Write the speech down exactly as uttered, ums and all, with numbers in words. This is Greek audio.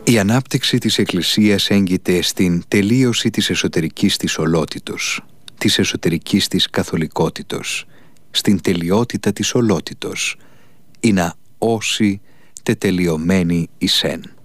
Η ανάπτυξη της Εκκλησίας έγκυται στην τελείωση της εσωτερικής της ολότητος, της εσωτερικής της καθολικότητος, στην τελειότητα της ολότητος, ή να όσει τετελειωμένη εις εν.